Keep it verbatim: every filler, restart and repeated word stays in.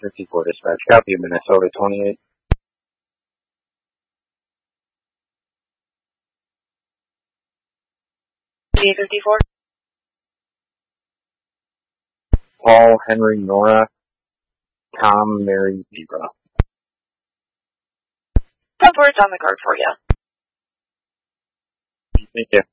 fifty-four dispatch. Copy, Minnesota twenty-eight. D fifty-four. Paul, Henry, Nora, Tom, Mary, Zebra. ten four, it's on the guard for you. Thank you.